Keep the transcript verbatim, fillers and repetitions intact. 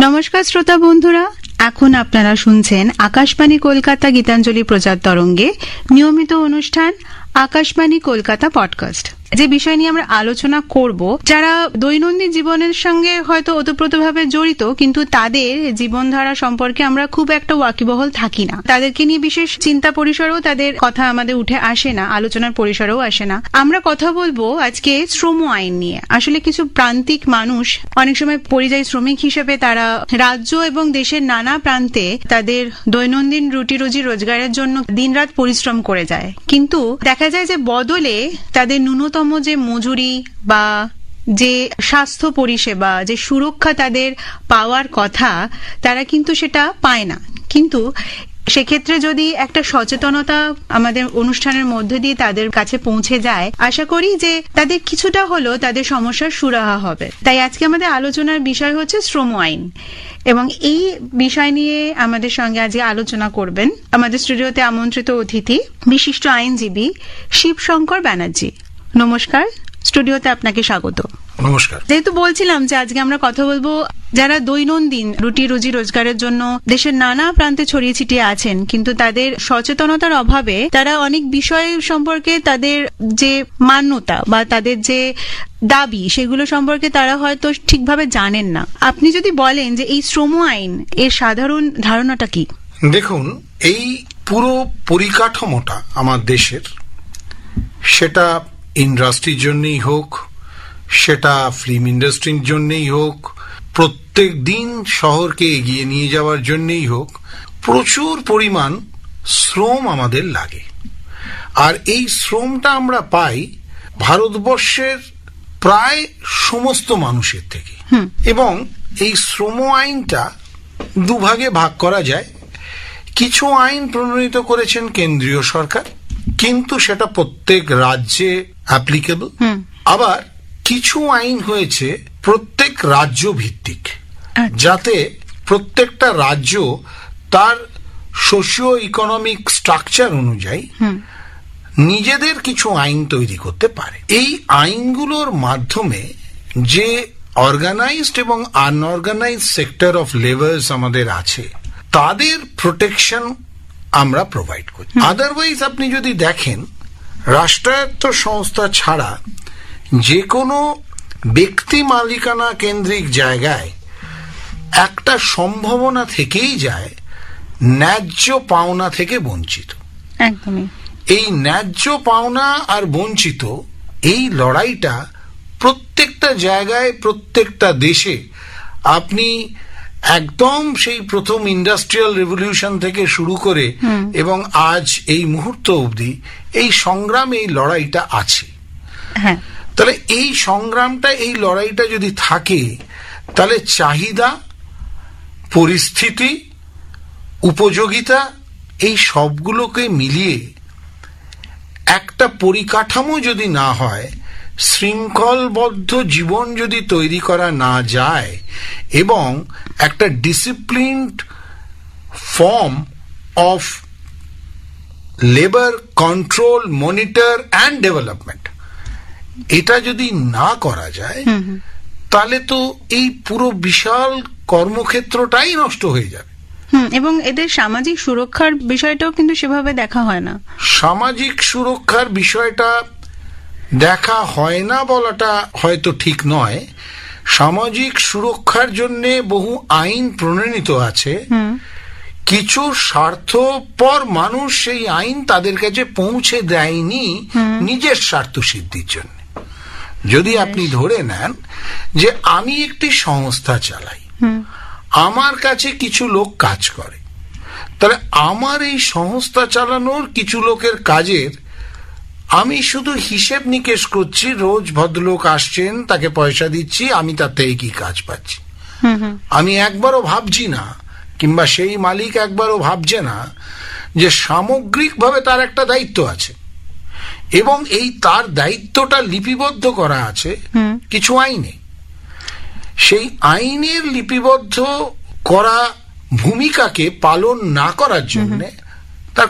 নমস্কার শ্রোতা বন্ধুরা, এখন আপনারা শুনছেন আকাশবাণী কলকাতা গীতাঞ্জলি প্রচার তরঙ্গে নিয়মিত অনুষ্ঠান আকাশবাণী কলকাতা পডকাস্ট। যে বিষয় নিয়ে আমরা আলোচনা করব, যারা দৈনন্দিন জীবনের সঙ্গে হয়তো ওতপ্রোতভাবে জড়িত, কিন্তু তাদের জীবনধারা সম্পর্কে আমরা খুব একটা ওয়াকিবহল থাকি না। তাদেরকে নিয়ে বিশেষ চিন্তা পরিসরেও তাদের কথা আমাদের উঠে আসে না, আলোচনার পরিসরেও আসে না। আমরা কথা বলবো আজকে শ্রম আইন নিয়ে। আসলে কিছু প্রান্তিক মানুষ অনেক সময় পরিযায়ী শ্রমিক হিসেবে তারা রাজ্য এবং দেশের নানা প্রান্তে তাদের দৈনন্দিন রুটি রুজি রোজগারের জন্য দিনরাত পরিশ্রম করে যায়, কিন্তু দেখা যায় যে বদলে তাদের ন্যূনতম যে মজুরি বা যে স্বাস্থ্য পরিষেবা, যে সুরক্ষা তাদের পাওয়ার কথা, তারা কিন্তু সেটা পায় না। কিন্তু সেক্ষেত্রে যদি একটা সচেতনতা আমাদের অনুষ্ঠানের মধ্যে দিয়ে তাদের কাছে পৌঁছে যায়, আশা করি যে তাদের কিছুটা হলেও তাদের সমস্যার সুরাহা হবে। তাই আজকে আমাদের আলোচনার বিষয় হচ্ছে শ্রম আইন, এবং এই বিষয় নিয়ে আমাদের সঙ্গে আজকে আলোচনা করবেন আমাদের স্টুডিওতে আমন্ত্রিত অতিথি বিশিষ্ট আইনজীবী শিবশঙ্কর ব্যানার্জি। নমস্কার, স্টুডিওতে আপনাকে স্বাগত। নমস্কার। যেহেতু বলছিলাম যে আজকে আমরা কথা বলবো যারা দৈনন্দিন রুটি রুজি রোজগারের জন্য দেশের নানা প্রান্তে ছড়িয়ে ছিটিয়ে আছেন, কিন্তু তাদের সচেতনতার অভাবে তারা অনেক বিষয় সম্পর্কে তাদের যে মান্যতা বা তাদের যে দাবি, সেগুলো সম্পর্কে তারা হয়তো ঠিকভাবে জানেন না। আপনি যদি বলেন যে এই শ্রম আইন এর সাধারণ ধারণাটা কি? দেখুন, এই পুরো পরিকাঠামোটা আমার দেশের, সেটা ইন্ডাস্ট্রির জন্যই হোক, সেটা ফিল্ম ইন্ডাস্ট্রির জন্যই হোক, প্রত্যেক দিন শহরকে এগিয়ে নিয়ে যাওয়ার জন্যই হোক, প্রচুর পরিমাণ শ্রম আমাদের লাগে। আর এই শ্রমটা আমরা পাই ভারতবর্ষের প্রায় সমস্ত মানুষের থেকে। এবং এই শ্রম আইনটা দুভাগে ভাগ করা যায়। কিছু আইন প্রণয়িত করেছেন কেন্দ্রীয় সরকার, কিন্তু সেটা প্রত্যেক রাজ্যে অ্যাপ্লিকেবল। আবার কিছু আইন হয়েছে প্রত্যেক রাজ্য ভিত্তিক, যাতে প্রত্যেকটা রাজ্য তার সোশিও ইকোনমিক স্ট্রাকচার অনুযায়ী নিজেদের কিছু আইন তৈরি করতে পারে। এই আইনগুলোর মাধ্যমে যে অর্গানাইজড এবং আনঅর্গানাইজড সেক্টর অফ লেবার্স আমাদের আছে, তাদের প্রোটেকশন আমরা প্রোভাইড করি। আদারওয়াইজ আপনি যদি দেখেন, রাষ্ট্রায়ত্ত সংস্থা ছাড়া যে কোনো ব্যক্তি মালিকানা কেন্দ্রিক জায়গায় একটা সম্ভাবনা থেকেই যায় ন্যায্য পাওনা থেকে বঞ্চিত। একদমই। এই ন্যায্য পাওনা আর বঞ্চিত, এই লড়াইটা প্রত্যেকটা জায়গায়, প্রত্যেকটা দেশে, আপনি একদম সেই প্রথম ইন্ডাস্ট্রিয়াল রেভলিউশন থেকে শুরু করে এবং আজ এই মুহূর্ত অবধি এই সংগ্রাম, এই লড়াইটা আছে। হ্যাঁ, তাহলে এই সংগ্রামটা, এই লড়াইটা যদি থাকে, তাহলে চাহিদা, পরিস্থিতি, উপযোগিতা, এই সবগুলোকে মিলিয়ে একটা পরিকাঠামো যদি না হয়, শৃঙ্খলবদ্ধ জীবন যদি তৈরি করা না যায়, এবং একটা disciplined form of labour control, monitor and development, এটা যদি না করা যায়, তাহলে তো এই পুরো বিশাল কর্মক্ষেত্রটাই নষ্ট হয়ে যাবে। এবং এদের সামাজিক সুরক্ষার বিষয়টাও কিন্তু সেভাবে দেখা হয় না। সামাজিক সুরক্ষার বিষয়টা দেখা হয় না বলাটা হয়তো ঠিক নয়। সামাজিক সুরক্ষার জন্য বহু আইন প্রণয়িত আছে, কিছু স্বার্থপর মানুষ সেই আইন তাদের কাছে পৌঁছে দেয়নি নিজের স্বার্থ সিদ্ধির জন্য। যদি আপনি ধরে নেন যে আমি একটি সংস্থা চালাই, আমার কাছে কিছু লোক কাজ করে, তাহলে আমার এই সংস্থা চালানোর কিছু লোকের কাজের আমি শুধু হিসেব নিকেশ করছি, রোজ ভদ্রলোক আসছেন, তাকে পয়সা দিচ্ছি, আমি তাতে কি কাজ পাচ্ছি। আমি একবারও ভাবছি না, কিংবা সেই মালিক একবারও ভাবছে না যে সামগ্রিকভাবে তার একটা দায়িত্ব আছে, এবং এই তার দায়িত্বটা লিপিবদ্ধ করা আছে কিছু আইনে। সেই আইনের লিপিবদ্ধ করা ভূমিকাকে পালন না করার জন্য